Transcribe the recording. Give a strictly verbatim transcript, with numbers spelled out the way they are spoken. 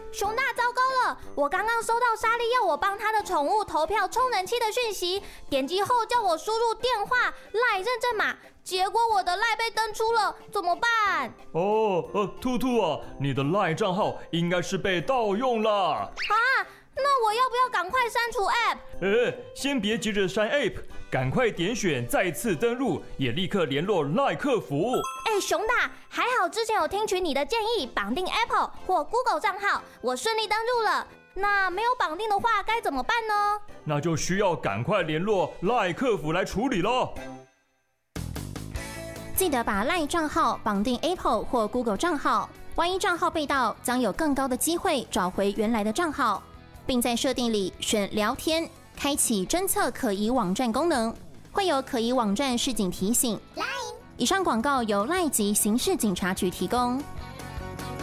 熊大，糟糕了！我刚刚收到莎莉要我帮她的宠物投票充人气的讯息，点击后叫我输入电话、赖认证码，结果我的赖被登出了，怎么办？ 哦，呃，兔兔啊，你的赖账号应该是被盗用了。 啊，那我要不要赶快删除 App？ 呃，先别急着删 App， 赶快点选再次登录，也立刻联络赖客服。 哎，熊大，还好之前有听取你的建议，绑定 Apple 或 Google 账号，我顺利登入了。那没有绑定的话该怎么办呢？ 那就需要赶快联络赖客服来处理了。 记得把赖账号绑定 Apple 或 Google 账号，万一账号被盗，将有更高的机会找回原来的账号，并在设定里选聊天，开启侦测可疑网站功能，会有可疑网站示警提醒。以上广告由赖及刑事警察局提供。